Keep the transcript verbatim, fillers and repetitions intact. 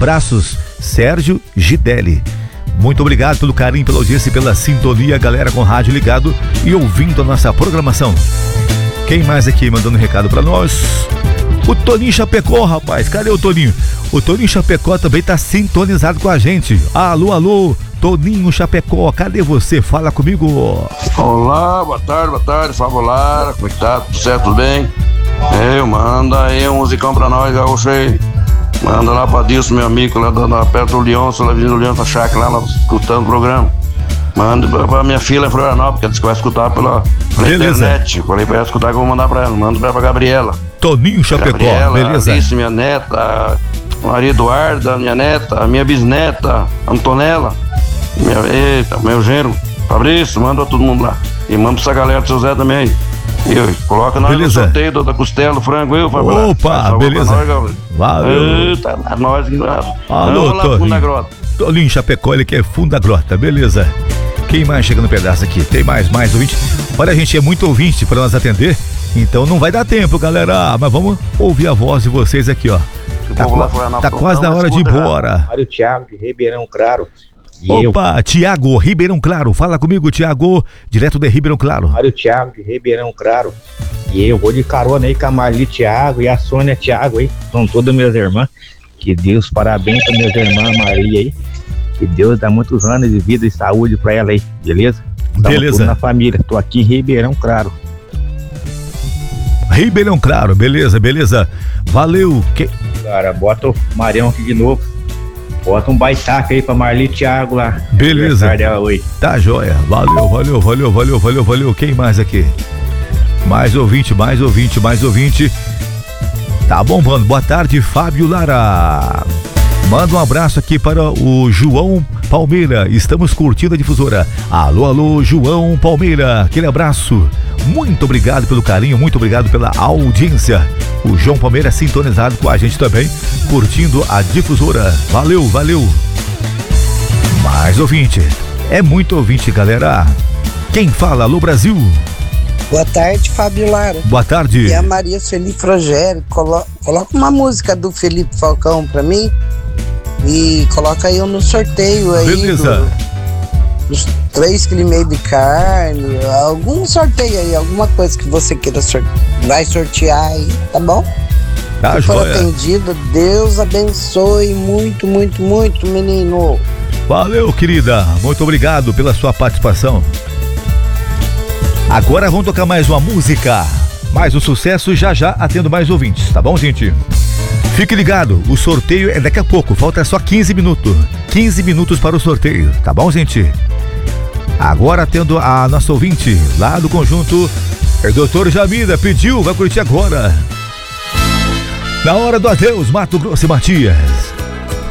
Abraços, Sérgio Gidelli. Muito obrigado pelo carinho, pela audiência e pela sintonia, galera com o rádio ligado e ouvindo a nossa programação. Quem mais aqui mandando recado pra nós? O Toninho Chapecó, rapaz. Cadê o Toninho? O Toninho Chapecó também tá sintonizado com a gente. Alô, alô, Toninho Chapecó, cadê você? Fala comigo. Olá, boa tarde, boa tarde, Fábio Lara, como é que tá? Tudo certo, tudo bem? Eu, manda aí um musicão pra nós, gaúcho aí. Manda lá pra Dilson, meu amigo, lá da, da, perto do Leonço, lá vindo do Leonço, da chácara, lá, lá escutando o programa. Manda pra, pra minha filha em Florianópolis, que ela disse que vai escutar pela, pela internet. Falei pra ela escutar que eu vou mandar pra ela. Manda pra, pra Gabriela. Toninho Chapecó, Gabriela, beleza? Alice, minha neta, Maria Eduarda, minha neta, minha bisneta, Antonella, minha, eita, meu genro, Fabrício, manda pra todo mundo lá. E manda pra essa galera do seu Zé também. E coloca nós no sorteio da costela, do frango, eu, Fábio. Opa, beleza. Nós, valeu. Eita, nós. Alô, Toninho. Toninho Chapecó, ele que é Funda Grota, beleza. Quem mais chega no pedaço aqui? Tem mais, mais ouvinte. Olha, a gente é muito ouvinte para nós atender, então não vai dar tempo, galera. Mas vamos ouvir a voz de vocês aqui, ó. Tá, tá, tá quase na hora de ir embora. Mário Thiago de Ribeirão Claro. E Opa, eu... Tiago, Ribeirão Claro. Fala comigo, Tiago, direto de Ribeirão Claro. Mário Thiago de Ribeirão Claro. E eu vou de carona aí com a Marli Thiago e a Sônia Thiago aí. São todas minhas irmãs. Que Deus, parabéns para minhas irmãs Maria aí. Que Deus dá muitos anos de vida e saúde pra ela aí, beleza? Tamo beleza. Na família, tô aqui em Ribeirão Claro. Ribeirão Claro, beleza, beleza. Valeu. Que... Cara, bota o Marião aqui de novo. Bota um baitaca aí pra Marli Thiago lá. Beleza. Dela hoje. Tá joia. Valeu, valeu, valeu, valeu, valeu, valeu. Quem mais aqui? Mais ouvinte, mais ouvinte, mais ouvinte. Tá bombando. Boa tarde, Fábio Lara. Manda um abraço aqui para o João Palmeira. Estamos curtindo a difusora. Alô, alô, João Palmeira. Aquele abraço. Muito obrigado pelo carinho, muito obrigado pela audiência. O João Palmeira sintonizado com a gente também, curtindo a difusora. Valeu, valeu. Mais ouvinte. É muito ouvinte, galera. Quem fala? Alô, Brasil. Boa tarde, Fábio Lara. Boa tarde. E a Maria Felipe Rogério. Colo- coloca uma música do Felipe Falcão pra mim. E coloca eu no sorteio aí. Beleza. Do, dos três quilos e meio de carne. Algum sorteio aí, alguma coisa que você queira sortear. Vai sortear aí, tá bom? Tá Se for joia. atendido, Deus abençoe muito, muito, muito, menino. Valeu, querida. Muito obrigado pela sua participação. Agora vamos tocar mais uma música. Mais um sucesso, já já atendo mais ouvintes, tá bom, gente? Fique ligado, o sorteio é daqui a pouco, falta só quinze minutos. quinze minutos para o sorteio, tá bom, gente? Agora atendo a nossa ouvinte lá do conjunto, o doutor Jamida pediu, vai curtir agora. Na hora do adeus, Mato Grosso e Matias.